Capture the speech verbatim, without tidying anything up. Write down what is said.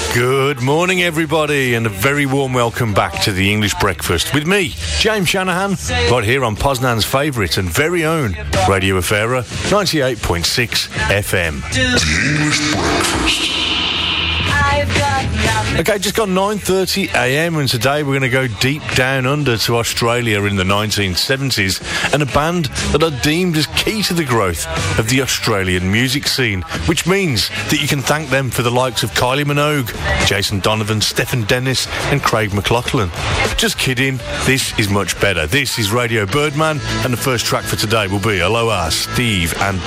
Good morning, everybody, and a very warm welcome back to the English Breakfast with me, James Shanahan, right here on Poznan's favourite and very own Radio Afera, ninety-eight point six F M. The English Breakfast. Okay, just gone nine thirty a m and today we're going to go deep down under to Australia in the nineteen seventies and a band that are deemed as key to the growth of the Australian music scene, which means that you can thank them for the likes of Kylie Minogue, Jason Donovan, Stephen Dennis and Craig McLachlan. Just kidding, this is much better. This is Radio Birdman, and the first track for today will be Aloha, Steve and